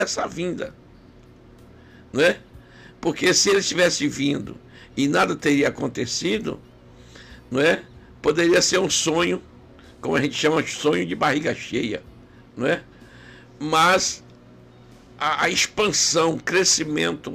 essa vinda, não é? Porque se ele tivesse vindo e nada teria acontecido, não é? Poderia ser um sonho, como a gente chama de sonho de barriga cheia, não é? Mas a expansão, o crescimento,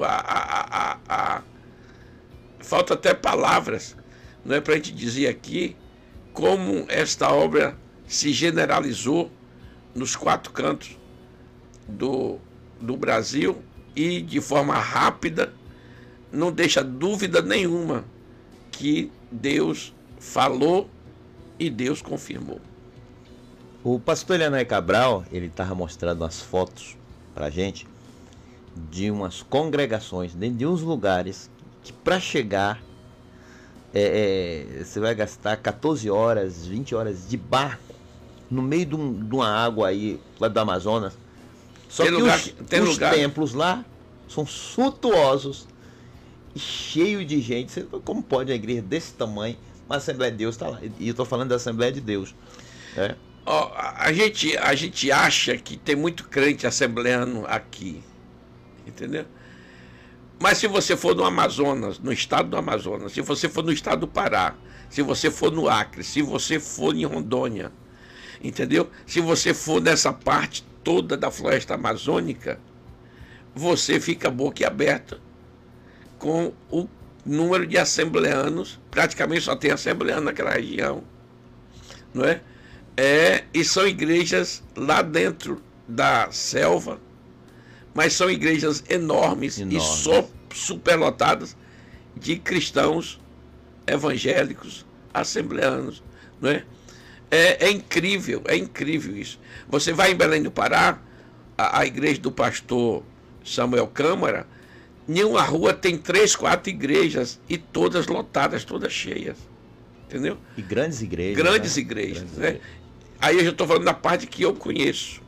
falta até palavras, não é, para a gente dizer aqui como esta obra se generalizou nos 4 cantos do Brasil e de forma rápida, não deixa dúvida nenhuma que Deus falou e Deus confirmou. O pastor Elianair Cabral, ele estava mostrando umas fotos para a gente de umas congregações, de uns lugares que para chegar você vai gastar 14 horas, 20 horas de barco no meio de uma água aí lá do Amazonas. Só que os templos lá são suntuosos e cheios de gente. Como pode uma igreja desse tamanho, uma Assembleia de Deus está lá? E eu estou falando da Assembleia de Deus. A gente acha que tem muito crente assembleano aqui, entendeu? Mas se você for no Amazonas, no estado do Amazonas, se você for no estado do Pará, se você for no Acre, se você for em Rondônia, entendeu? Se você for nessa parte toda da floresta amazônica, você fica boquiaberta com o número de assembleanos. Praticamente só tem assembleano naquela região, não é? E são igrejas lá dentro da selva, mas são igrejas enormes. E superlotadas de cristãos evangélicos, assembleanos, não é? É incrível isso. Você vai em Belém do Pará, a igreja do pastor Samuel Câmara, em uma rua tem 3, 4 igrejas e todas lotadas, todas cheias, entendeu? E grandes igrejas. Grandes igrejas, né? Aí eu já estou falando da parte que eu conheço.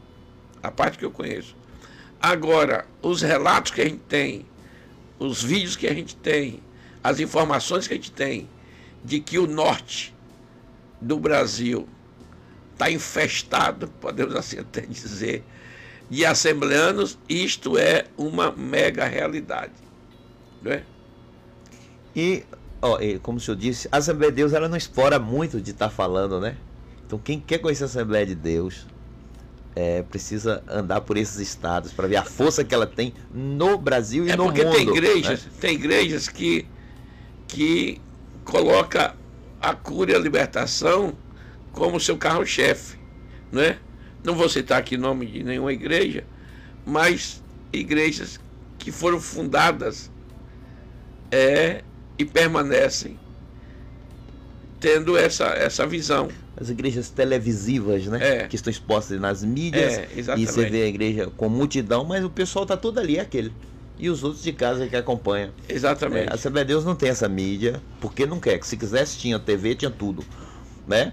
Agora, os relatos que a gente tem, os vídeos que a gente tem, as informações que a gente tem de que o norte do Brasil está infestado, podemos assim até dizer, de assembleanos, isto é uma mega realidade, não é? E, como o senhor disse, a Assembleia de Deus ela não explora muito de estar falando, né? Então quem quer conhecer a Assembleia de Deus precisa andar por esses estados para ver a força que ela tem no Brasil e no mundo. Porque tem igrejas que coloca a cura e a libertação como seu carro-chefe, não é? Não vou citar aqui nome de nenhuma igreja, mas igrejas que foram fundadas e permanecem tendo essa visão. As igrejas televisivas, né? Que estão expostas nas mídias, e você vê a igreja com multidão, mas o pessoal está todo ali, aquele. E os outros de casa que acompanham. Exatamente. A Assembleia de Deus não tem essa mídia, porque não quer. Que se quisesse, tinha TV, tinha tudo, né?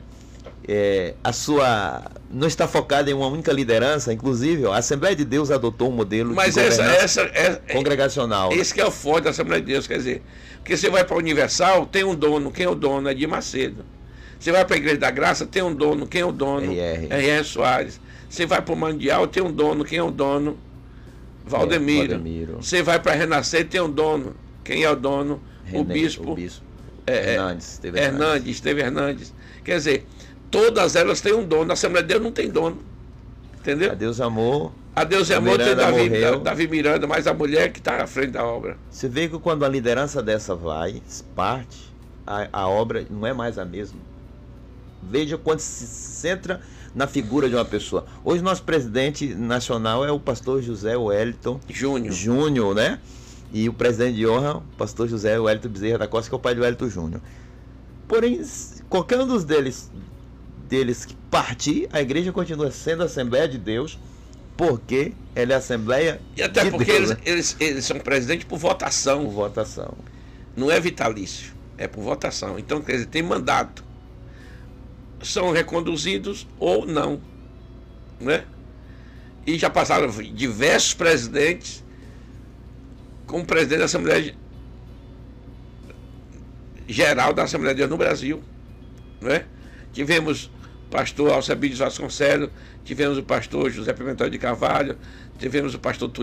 Não está focada em uma única liderança. Inclusive, a Assembleia de Deus adotou um modelo de governança congregacional. Esse que é o forte da Assembleia de Deus, quer dizer, porque você vai para a Universal, tem um dono. Quem é o dono? É Edir Macedo. Você vai para a Igreja da Graça, tem um dono. Quem é o dono? R.R. Soares. Você vai para o Mundial, tem um dono. Quem é o dono? Valdemiro. Você vai para Renascer, tem um dono. Quem é o dono? O bispo Esteve Hernandes. Quer dizer, todas elas têm um dono. A Assembleia de Deus não tem dono. Entendeu? A Deus amou. Tem Davi Miranda, mas a mulher que está à frente da obra. Você vê que quando a liderança dessa parte, a obra não é mais a mesma. Veja quando se centra na figura de uma pessoa. Hoje nosso presidente nacional é o pastor José Wellington Júnior, né? E o presidente de honra, o pastor José Wellington Bezerra da Costa, que é o pai de Wellington Júnior. Porém, qualquer um dos deles que partir, a igreja continua sendo a Assembleia de Deus, porque ela é a Assembleia de Deus. E até porque Deus, eles são presidentes por votação. Por votação. Não é vitalício, é por votação. Então, quer dizer, tem mandato. São reconduzidos ou não, né? E já passaram diversos presidentes como presidente da Assembleia Geral da Assembleia de Deus no Brasil, né? Tivemos pastor Alcebiades Vasconcelos, tivemos o pastor José Pimentel de Carvalho, tivemos o pastor